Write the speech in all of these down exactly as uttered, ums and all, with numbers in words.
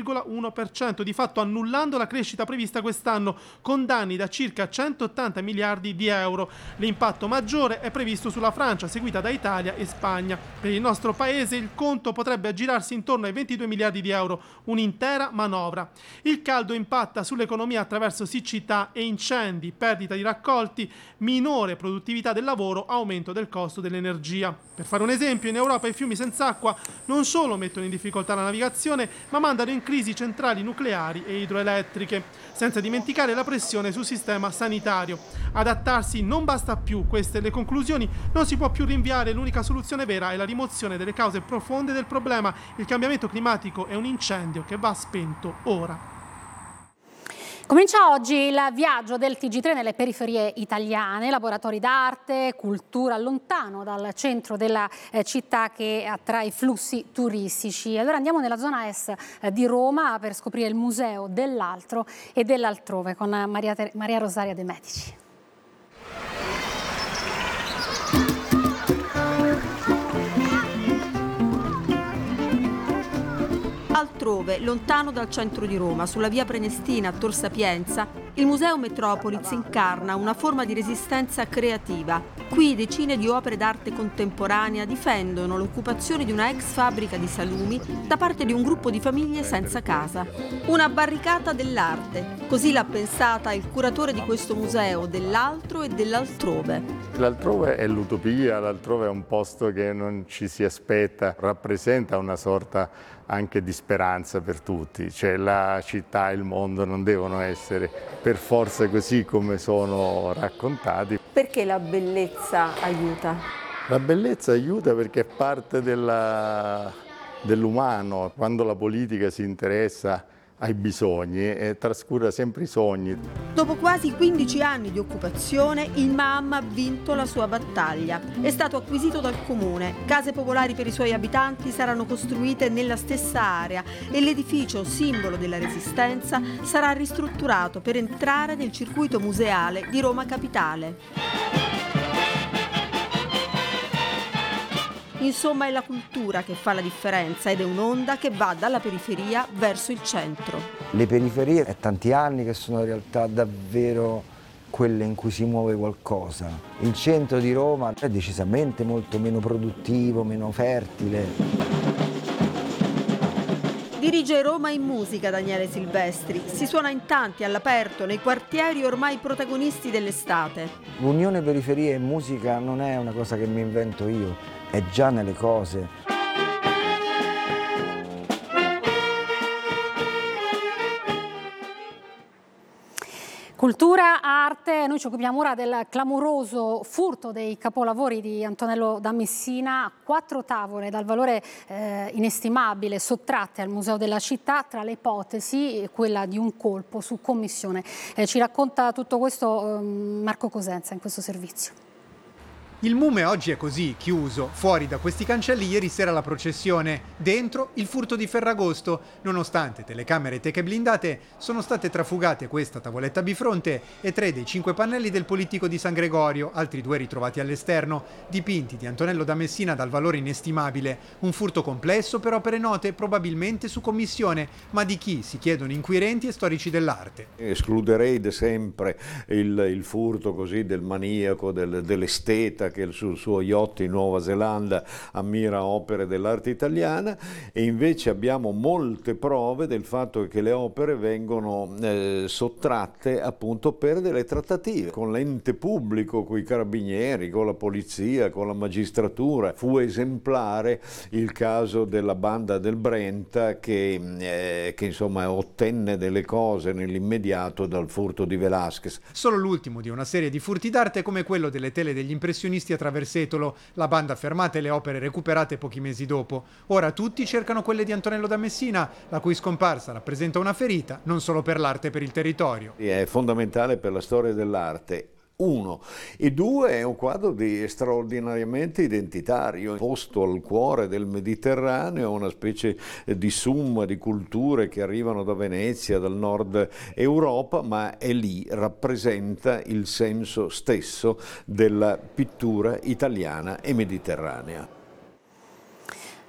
virgola uno per cento, di fatto annullando la crescita prevista quest'anno, con danni da circa centottanta miliardi di euro. L'impatto maggiore è previsto sulla Francia, seguita da Italia e Spagna. Per il nostro paese il conto potrebbe aggirarsi intorno ai ventidue miliardi di euro, un'intera manovra. Il caldo impatta sull'economia attraverso siccità e incendi, perdita di raccolti, minore produttività del lavoro, aumento del costo dell'energia. Per fare un esempio, in Europa i fiumi senza acqua non solo mettono in difficoltà la navigazione, ma mandano in crisi centrali nucleari e idroelettriche, senza dimenticare la pressione sul sistema sanitario. Adattarsi non basta più, queste le conclusioni, non si può più rinviare, l'unica soluzione vera è la rimozione delle cause profonde del problema. Il cambiamento climatico è un incendio che va spento ora. Comincia oggi il viaggio del T G tre nelle periferie italiane, laboratori d'arte, cultura lontano dal centro della eh, città che attrae flussi turistici. Allora andiamo nella zona est eh, di Roma per scoprire il museo dell'altro e dell'altrove con Maria, Maria Rosaria De Medici. Altrove, lontano dal centro di Roma, sulla via Prenestina a Tor Sapienza, il Museo Metropolis incarna una forma di resistenza creativa. Qui decine di opere d'arte contemporanea difendono l'occupazione di una ex fabbrica di salumi da parte di un gruppo di famiglie senza casa. Una barricata dell'arte, così l'ha pensata il curatore di questo museo dell'altro e dell'altrove. L'altrove è l'utopia, l'altrove è un posto che non ci si aspetta, rappresenta una sorta anche di speranza per tutti, cioè la città e il mondo non devono essere per forza così come sono raccontati. Perché la bellezza aiuta? La bellezza aiuta perché è parte della, dell'umano, quando la politica si interessa ai bisogni e trascura sempre i sogni. Dopo quasi quindici anni di occupazione, il M A M ha vinto la sua battaglia. È stato acquisito dal comune, case popolari per i suoi abitanti saranno costruite nella stessa area e l'edificio, simbolo della resistenza, sarà ristrutturato per entrare nel circuito museale di Roma Capitale. Insomma, è la cultura che fa la differenza ed è un'onda che va dalla periferia verso il centro. Le periferie è tanti anni che sono realtà davvero quelle in cui si muove qualcosa. Il centro di Roma è decisamente molto meno produttivo, meno fertile. Dirige Roma in musica Daniele Silvestri. Si suona in tanti all'aperto nei quartieri ormai protagonisti dell'estate. L'unione periferie e musica non è una cosa che mi invento io. È già nelle cose. Cultura, arte, noi ci occupiamo ora del clamoroso furto dei capolavori di Antonello da Messina, quattro tavole dal valore eh, inestimabile sottratte al Museo della Città, tra le ipotesi quella di un colpo su commissione. Eh, ci racconta tutto questo eh, Marco Cosenza in questo servizio. Il Mume oggi è così, chiuso. Fuori da questi cancelli ieri sera la processione. Dentro il furto di Ferragosto. Nonostante telecamere e teche blindate, sono state trafugate questa tavoletta bifronte e tre dei cinque pannelli del Polittico di San Gregorio, altri due ritrovati all'esterno, dipinti di Antonello da Messina dal valore inestimabile. Un furto complesso per opere note, probabilmente su commissione, ma di chi, si chiedono inquirenti e storici dell'arte. Escluderei da sempre il, il furto così del maniaco, del, dell'esteta, che sul suo yacht in Nuova Zelanda ammira opere dell'arte italiana, e invece abbiamo molte prove del fatto che le opere vengono eh, sottratte appunto per delle trattative con l'ente pubblico, con i carabinieri, con la polizia, con la magistratura. Fu esemplare il caso della banda del Brenta che, eh, che insomma ottenne delle cose nell'immediato dal furto di Velázquez. Solo l'ultimo di una serie di furti d'arte come quello delle tele degli impressionisti a Traversetolo, la banda fermata e le opere recuperate pochi mesi dopo. Ora tutti cercano quelle di Antonello da Messina, la cui scomparsa rappresenta una ferita non solo per l'arte e per il territorio. È fondamentale per la storia dell'arte. Uno. E due, è un quadro di straordinariamente identitario, posto al cuore del Mediterraneo, una specie di summa di culture che arrivano da Venezia, dal nord Europa, ma è lì, rappresenta il senso stesso della pittura italiana e mediterranea.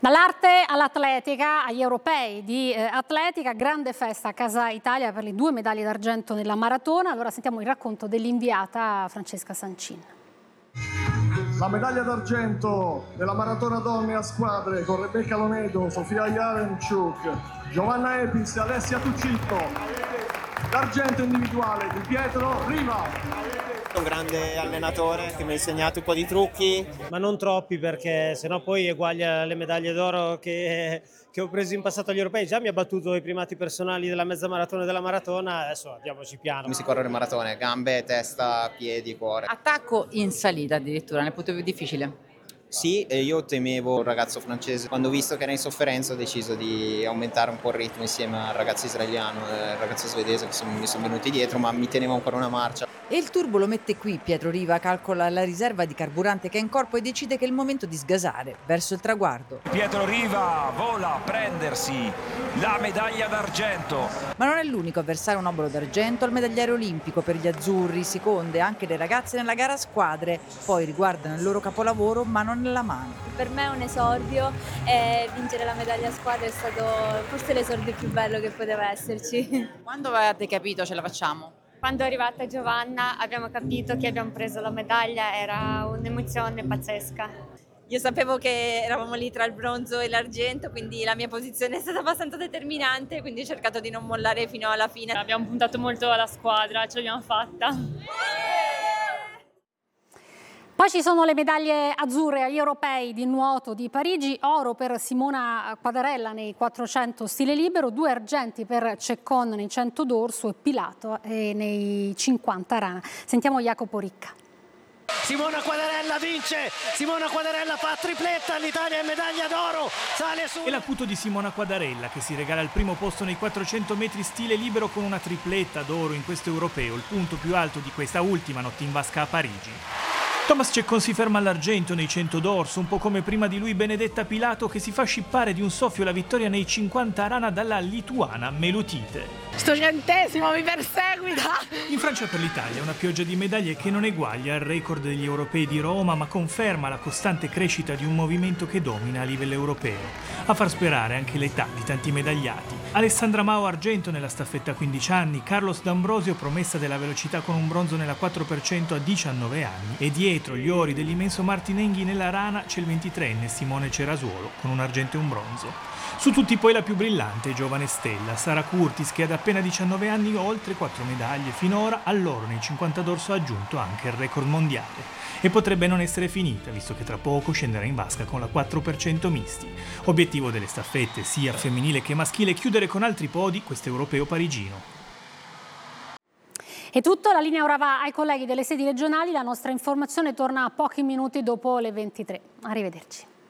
Dall'arte all'atletica, agli europei di eh, atletica, grande festa a Casa Italia per le due medaglie d'argento nella maratona. Allora sentiamo il racconto dell'inviata Francesca Sancin. La medaglia d'argento della maratona donne a squadre con Rebecca Lonedo, Sofia Jarenchuk, Giovanna Epis e Alessia Tuccitto. L'argento individuale di Pietro Riva. Un grande allenatore che mi ha insegnato un po' di trucchi. Ma non troppi, perché sennò poi eguaglia le medaglie d'oro che, che ho preso in passato agli europei. Già mi ha battuto i primati personali della mezza maratona e della maratona, adesso andiamoci piano. Come si corre le maratone? Gambe, testa, piedi, cuore. Attacco in salita addirittura, nel punto più difficile. Sì, e io temevo un ragazzo francese. Quando ho visto che era in sofferenza ho deciso di aumentare un po' il ritmo insieme al ragazzo israeliano e al ragazzo svedese che sono, mi sono venuti dietro, ma mi tenevo ancora una marcia. E il turbo lo mette qui. Pietro Riva calcola la riserva di carburante che ha in corpo e decide che è il momento di sgasare verso il traguardo. Pietro Riva vola a prendersi la medaglia d'argento. Ma non è l'unico a versare un obolo d'argento al medagliere olimpico per gli azzurri, seconde anche le ragazze nella gara a squadre. Poi riguardano il loro capolavoro mano nella mano. Per me è un esordio e vincere la medaglia a squadra è stato forse l'esordio più bello che poteva esserci. Quando avete capito ce la facciamo? Quando è arrivata Giovanna abbiamo capito che abbiamo preso la medaglia, era un'emozione pazzesca. Io sapevo che eravamo lì tra il bronzo e l'argento, quindi la mia posizione è stata abbastanza determinante, quindi ho cercato di non mollare fino alla fine. Abbiamo puntato molto alla squadra, ce l'abbiamo fatta. Poi ci sono le medaglie azzurre agli europei di nuoto di Parigi, oro per Simona Quadarella nei quattrocento stile libero, due argenti per Ceccon nei cento dorso e Pilato e nei cinquanta rana. Sentiamo Jacopo Ricca. Simona Quadarella vince, Simona Quadarella fa tripletta, l'Italia è medaglia d'oro, sale su. È l'acuto di Simona Quadarella che si regala il primo posto nei quattrocento metri stile libero con una tripletta d'oro in questo europeo, il punto più alto di questa ultima notte in vasca a Parigi. Thomas Ceccon si ferma all'argento nei cento dorso, un po' come prima di lui Benedetta Pilato che si fa scippare di un soffio la vittoria nei cinquanta rana dalla lituana Melutite. Sto centesimo mi perseguita! In Francia per l'Italia una pioggia di medaglie che non eguaglia il record degli europei di Roma, ma conferma la costante crescita di un movimento che domina a livello europeo. A far sperare anche l'età di tanti medagliati. Alessandra Mao argento nella staffetta a quindici anni, Carlos D'Ambrosio promessa della velocità con un bronzo nella quattro per cento a diciannove anni e dietro gli ori dell'immenso Martin Enghi nella rana c'è il ventitreenne Simone Cerasuolo con un argento e un bronzo. Su tutti poi la più brillante e giovane stella, Sara Curtis, che ad appena diciannove anni ha oltre quattro medaglie. Finora a loro nei cinquanta dorso ha aggiunto anche il record mondiale. E potrebbe non essere finita, visto che tra poco scenderà in vasca con la quattro per cento misti. Obiettivo delle staffette, sia femminile che maschile, chiudere con altri podi questo europeo parigino. È tutto, la linea ora va ai colleghi delle sedi regionali, la nostra informazione torna a pochi minuti dopo le ventitré. Arrivederci.